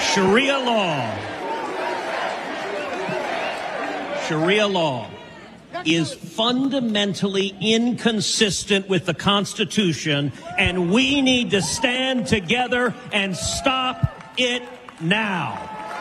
Sharia law is fundamentally inconsistent with the Constitution, and we need to stand together and stop it now.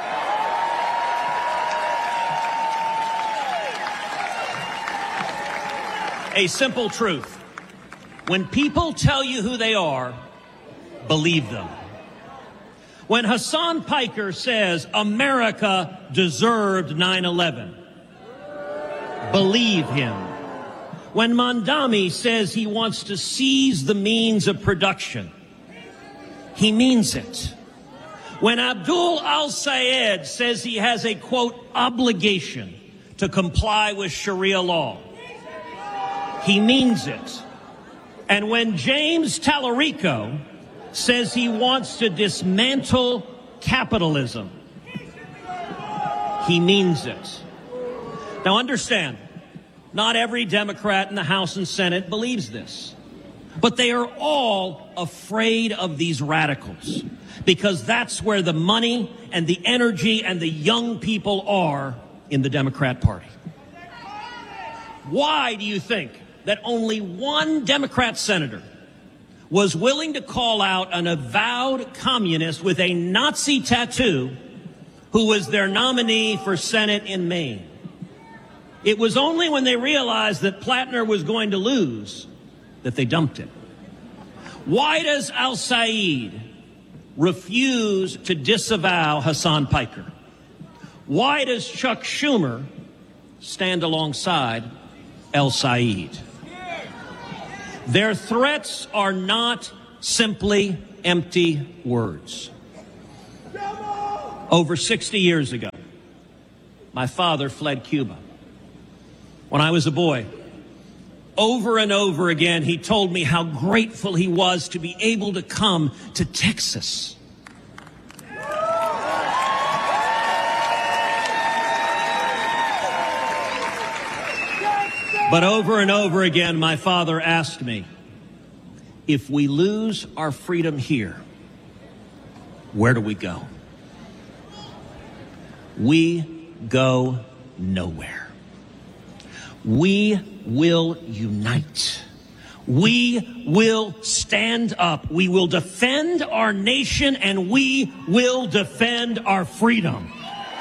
A simple truth. When people tell you who they are, believe them. When Hassan Piker says America deserved 9/11, believe him. When Mondami says he wants to seize the means of production, he means it. When Abdul al-Sayed says he has a, quote, obligation to comply with Sharia law, he means it. And when James Tallarico says he wants to dismantle capitalism, he means it. Now understand, not every Democrat in the House and Senate believes this, but they are all afraid of these radicals because that's where the money and the energy and the young people are in the Democrat Party. Why do you think that only one Democrat senator was willing to call out an avowed communist with a Nazi tattoo who was their nominee for Senate in Maine? It was only when they realized that Plattner was going to lose that they dumped him. Why does al-Sayed refuse to disavow Hassan Piker? Why does Chuck Schumer stand alongside al-Sayed? Their threats are not simply empty words. Over 60 years ago, my father fled Cuba. When I was a boy, over and over again, he told me how grateful he was to be able to come to Texas. But over and over again, my father asked me, if we lose our freedom here, where do we go? We go nowhere. We will unite. We will stand up. We will defend our nation, and we will defend our freedom.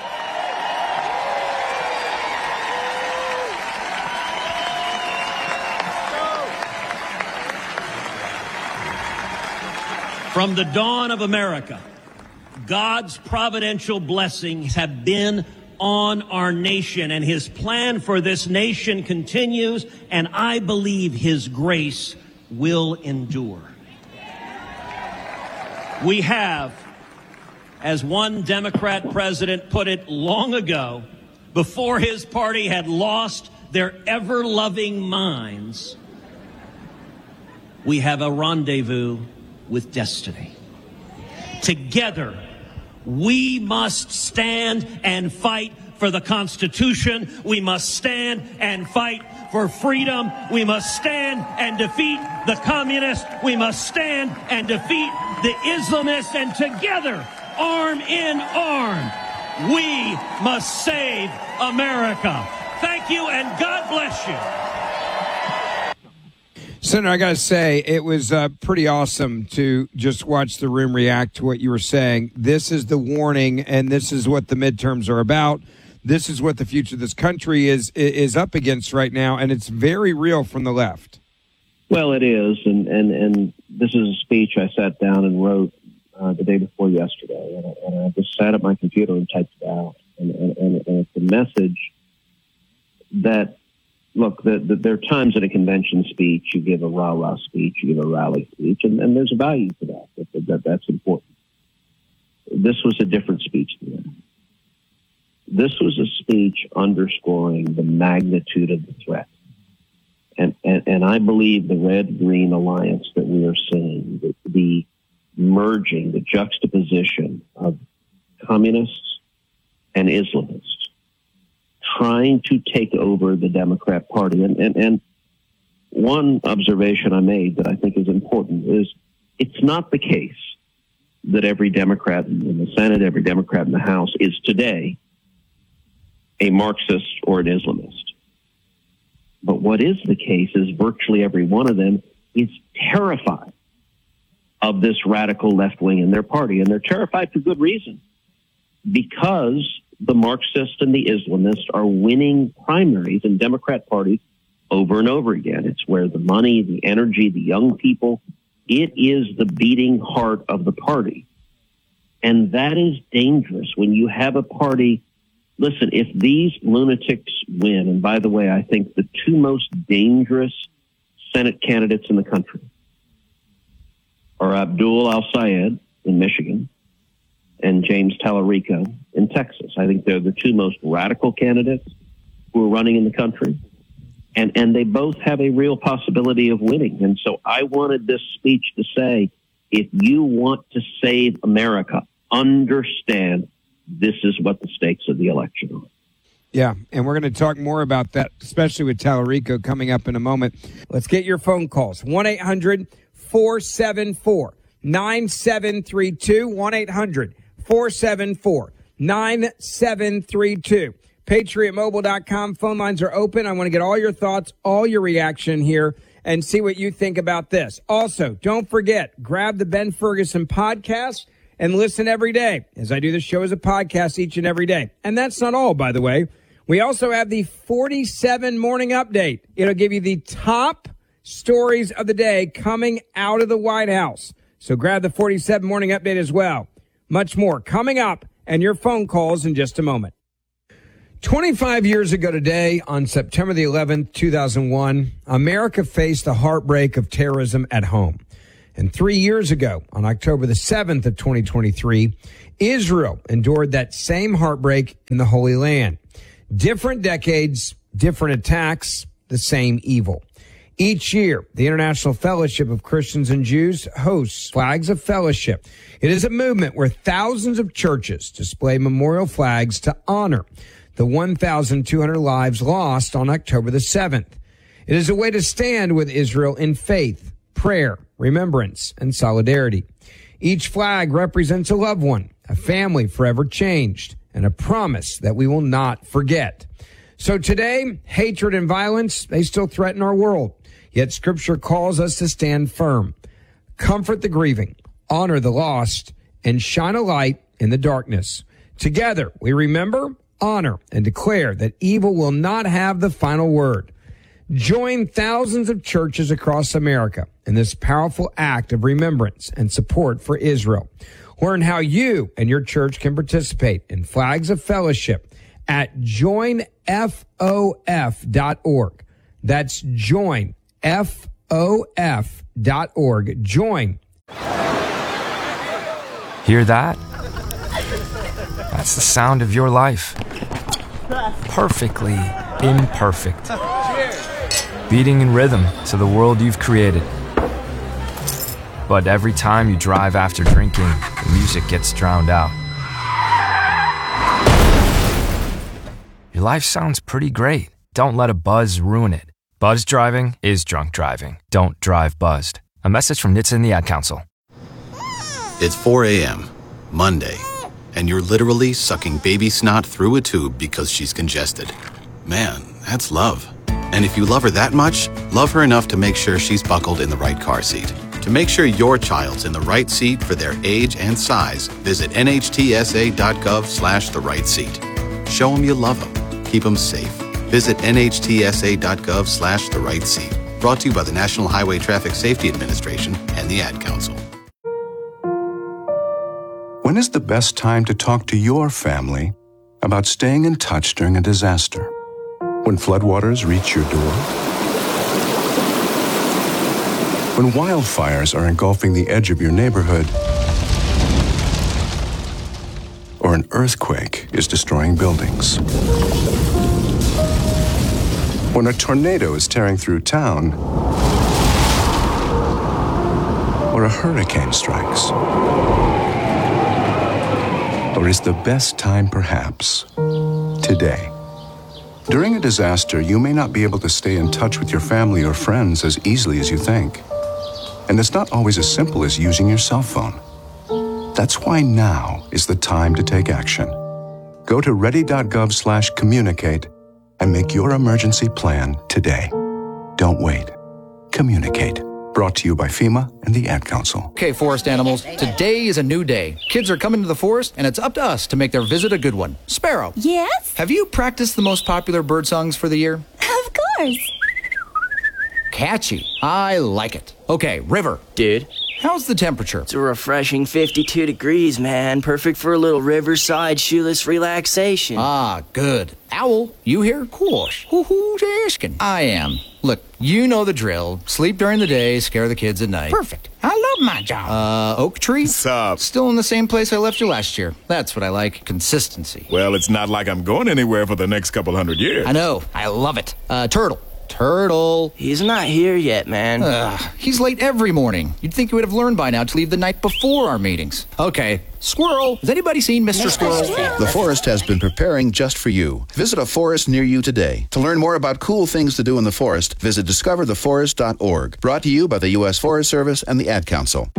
From the dawn of America, God's providential blessings have been on our nation, and his plan for this nation continues, and I believe his grace will endure. We have, as one Democrat president put it long ago, before his party had lost their ever-loving minds, we have a rendezvous with destiny. Together, we must stand and fight for the Constitution. We must stand and fight for freedom. We must stand and defeat the communists. We must stand and defeat the Islamists. And together, arm in arm, we must save America. Thank you, and God bless you. Senator, I got to say, it was pretty awesome to just watch the room react to what you were saying. This is the warning, and this is what the midterms are about. This is what the future of this country is up against right now, and it's very real from the left. Well, it is, and this is a speech I sat down and wrote the day before yesterday, and I just sat at my computer and typed it out, and it's a message that, look, there are times in a convention speech you give a rah-rah speech, you give a rally speech, and there's a value to that. That's important. This was a different speech than that. This was a speech underscoring the magnitude of the threat. And I believe the red-green alliance that we are seeing, the merging, the juxtaposition of communists and Islamists, trying to take over the Democrat Party. And one observation I made that I think is important is it's not the case that every Democrat in the Senate, every Democrat in the House is today a Marxist or an Islamist. But what is the case is virtually every one of them is terrified of this radical left wing in their party. And they're terrified for good reason, because the Marxists and the Islamists are winning primaries in Democrat parties over and over again. It's where the money, the energy, the young people, it is the beating heart of the party. And that is dangerous when you have a party. Listen, if these lunatics win, and by the way, I think the two most dangerous Senate candidates in the country are Abdul al-Sayed in Michigan and James Tallarico in Texas. I think they're the two most radical candidates who are running in the country. And they both have a real possibility of winning. And so I wanted this speech to say, if you want to save America, understand this is what the stakes of the election are. Yeah, and we're going to talk more about that, especially with Tallarico, coming up in a moment. Let's get your phone calls. 1-800-474-9732. 1-800-474-9732. PatriotMobile.com. Phone lines are open. I want to get all your thoughts, all your reaction here, and see what you think about this. Also, don't forget, grab the Ben Ferguson podcast and listen every day, as I do the show as a podcast each and every day. And that's not all, by the way. We also have the 47 morning update. It'll give you the top stories of the day coming out of the White House. So grab the 47 morning update as well. Much more coming up, and your phone calls in just a moment. 25 years ago today, on September the 11th, 2001, America faced the heartbreak of terrorism at home. And 3 years ago, on October the 7th of 2023, Israel endured that same heartbreak in the Holy Land. Different decades, different attacks, the same evil. Each year, the International Fellowship of Christians and Jews hosts Flags of Fellowship. It is a movement where thousands of churches display memorial flags to honor the 1,200 lives lost on October the 7th. It is a way to stand with Israel in faith, prayer, remembrance, and solidarity. Each flag represents a loved one, a family forever changed, and a promise that we will not forget. So today, hatred and violence, they still threaten our world. Yet Scripture calls us to stand firm, comfort the grieving, honor the lost, and shine a light in the darkness. Together, we remember, honor, and declare that evil will not have the final word. Join thousands of churches across America in this powerful act of remembrance and support for Israel. Learn how you and your church can participate in Flags of Fellowship at joinfof.org. That's joinfof.org. Join. Hear that? That's the sound of your life. Perfectly imperfect. Beating in rhythm to the world you've created. But every time you drive after drinking, the music gets drowned out. Your life sounds pretty great. Don't let a buzz ruin it. Buzz driving is drunk driving. Don't drive buzzed. A message from NHTSA and the Ad Council. It's 4 a.m., Monday, and you're literally sucking baby snot through a tube because she's congested. Man, that's love. And if you love her that much, love her enough to make sure she's buckled in the right car seat. To make sure your child's in the right seat for their age and size, visit nhtsa.gov/the right seat. Show them you love them. Keep them safe. Visit nhtsa.gov/the right seat. Brought to you by the National Highway Traffic Safety Administration and the Ad Council. When is the best time to talk to your family about staying in touch during a disaster? When floodwaters reach your door? When wildfires are engulfing the edge of your neighborhood? Or an earthquake is destroying buildings? When a tornado is tearing through town? Or a hurricane strikes? Or is the best time perhaps today? During a disaster, you may not be able to stay in touch with your family or friends as easily as you think. And it's not always as simple as using your cell phone. That's why now is the time to take action. Go to ready.gov/communicate and make your emergency plan today. Don't wait. Communicate. Brought to you by FEMA and the Ad Council. Okay, forest animals, today is a new day. Kids are coming to the forest, and it's up to us to make their visit a good one. Sparrow. Yes? Have you practiced the most popular bird songs for the year? Of course. Catchy. I like it. Okay, River. Dude, How's the temperature? it's a refreshing 52 degrees, man. Perfect for a little riverside shoeless relaxation. Ah, good. Owl, you here? Course. Who's asking? I am. Look, you know the drill. Sleep during the day, scare the kids at night. Perfect. I love my job. Oak Tree? What's up? Still in the same place I left you last year. That's what I like. Consistency. Well, it's not like I'm going anywhere for the next couple hundred years. I know. I love it. Turtle. Turtle. He's not here yet, man. He's late every morning. You'd think he would have learned by now to leave the night before our meetings. Okay. Squirrel. Has anybody seen Mr. Squirrel? The forest has been preparing just for you. Visit a forest near you today. To learn more about cool things to do in the forest, visit discovertheforest.org. Brought to you by the U.S. Forest Service and the Ad Council.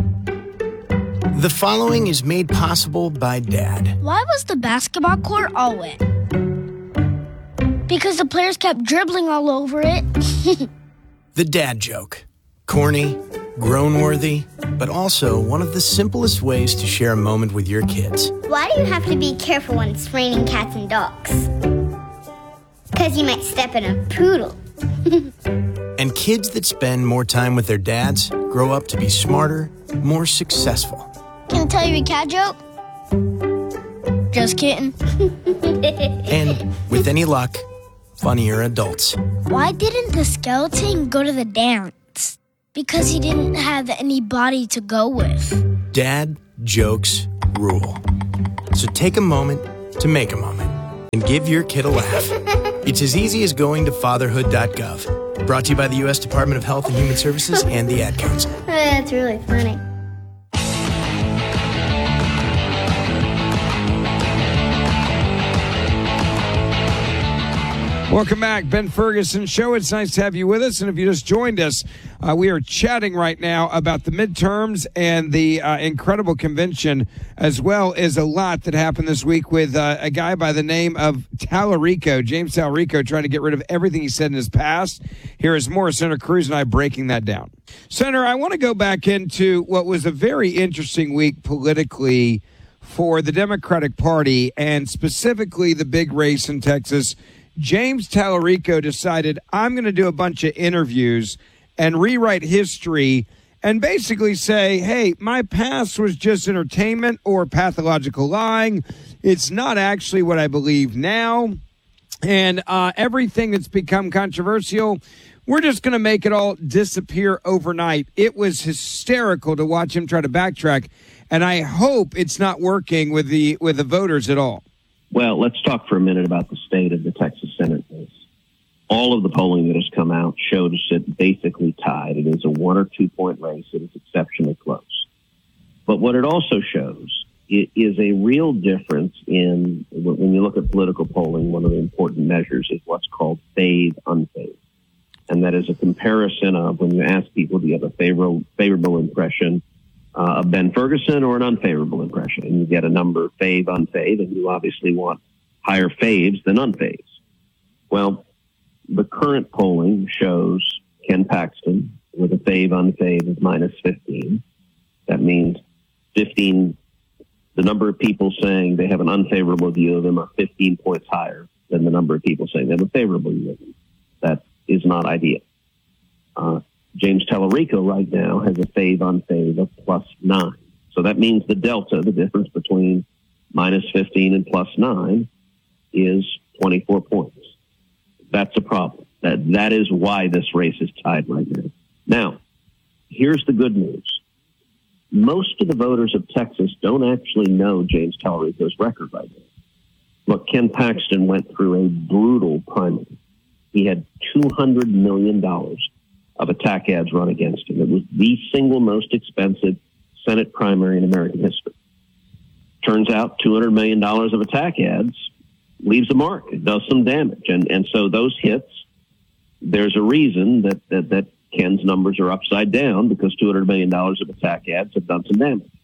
The following is made possible by Dad. Why was the basketball court all wet? Because the players kept dribbling all over it. The dad joke. Corny, grown-worthy, but also one of the simplest ways to share a moment with your kids. Why do you have to be careful when it's raining cats and dogs? Because you might step in a poodle. And kids that spend more time with their dads grow up to be smarter, more successful. Can I tell you a cat joke? Just kidding. And with any luck, funnier adults. Why didn't the skeleton go to the dance? Because he didn't have anybody to go with. Dad jokes rule. So take a moment to make a moment and give your kid a laugh. It's as easy as going to fatherhood.gov. Brought to you by the U.S. Department of Health and Human Services and the Ad Council. That's really funny. Welcome back, Ben Ferguson Show. It's nice to have you with us. And if you just joined us, we are chatting right now about the midterms and the incredible convention, as well as a lot that happened this week with a guy by the name of Tallarico, James Tallarico, trying to get rid of everything he said in his past. Here is more Senator Cruz and I breaking that down. Senator, I want to go back into what was a very interesting week politically for the Democratic Party, and specifically the big race in Texas. James Tallarico decided, I'm going to do a bunch of interviews and rewrite history and basically say, hey, my past was just entertainment or pathological lying. It's not actually what I believe now. And everything that's become controversial, we're just going to make it all disappear overnight. It was hysterical to watch him try to backtrack, and I hope it's not working with the voters at all. Well, let's talk for a minute about the state of the Texas Senate race. All of the polling that has come out shows it basically tied. It is a 1 or 2 point race. It is exceptionally close. But what it also shows is a real difference in, when you look at political polling, one of the important measures is what's called fave, unfave. And that is a comparison of when you ask people, do you have a favorable impression of Ben Ferguson or an unfavorable impression? And you get a number, fave, unfave, and you obviously want higher faves than unfaves. Well, the current polling shows Ken Paxton with a fave, unfave of minus 15. That means 15, the number of people saying they have an unfavorable view of him are 15 points higher than the number of people saying they have a favorable view of him. That is not ideal. James Tallarico right now has a fave unfave of plus 9. So that means the delta, the difference between minus 15 and plus 9, is 24 points. That's a problem. That is why this race is tied right now. Now, here's the good news. Most of the voters of Texas don't actually know James Tallarico's record right now. Look, Ken Paxton went through a brutal primary. He had $200 million of attack ads run against him. It was the single most expensive Senate primary in American history. Turns out $200 million of attack ads leaves a mark. It does some damage. And so those hits, there's a reason that Ken's numbers are upside down, because $200 million of attack ads have done some damage.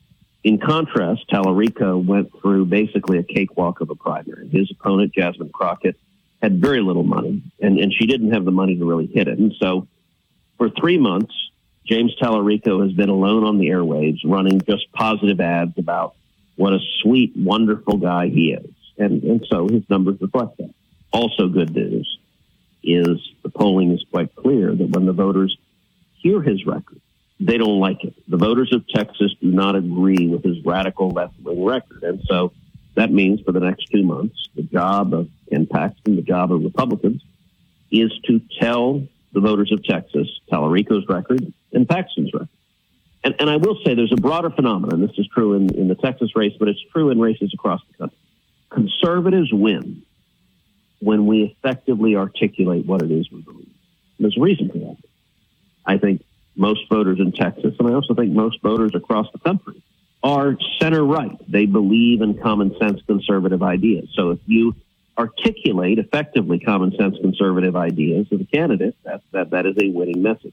In contrast, Tallarico went through basically a cakewalk of a primary. His opponent, Jasmine Crockett, had very little money, and she didn't have the money to really hit it. And so for 3 months, James Tallarico has been alone on the airwaves, running just positive ads about what a sweet, wonderful guy he is. And so his numbers reflect that. Also good news is the polling is quite clear that when the voters hear his record, they don't like it. The voters of Texas do not agree with his radical left-wing record. And so that means for the next 2 months, the job of Ken Paxton, the job of Republicans, is to tell the voters of Texas Tallarico's record and Paxton's record. And I will say there's a broader phenomenon. This is true in the Texas race, but it's true in races across the country. Conservatives win when we effectively articulate what it is we believe. There's a reason for that. I think most voters in Texas, and I also think most voters across the country, are center-right. They believe in common-sense conservative ideas. So if you articulate effectively common-sense conservative ideas as a candidate, that is a winning message.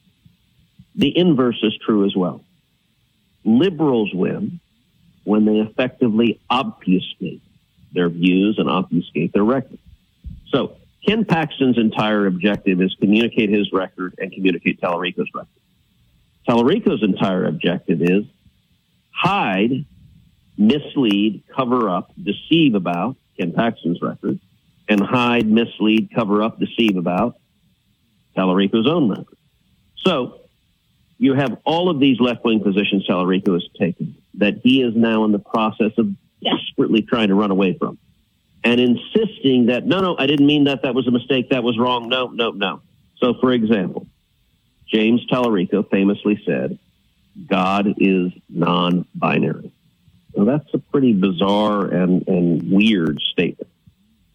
The inverse is true as well. Liberals win when they effectively obfuscate their views and obfuscate their record. So Ken Paxton's entire objective is communicate his record and communicate Tallarico's record. Tallarico's entire objective is hide, mislead, cover up, deceive about Ken Paxton's record, and hide, mislead, cover up, deceive about Tallarico's own record. So you have all of these left-wing positions Tallarico has taken that he is now in the process of desperately trying to run away from and insisting that, no, I didn't mean that. That was a mistake. That was wrong. No. So, for example, James Tallarico famously said, God is non-binary. Well, that's a pretty bizarre and weird statement.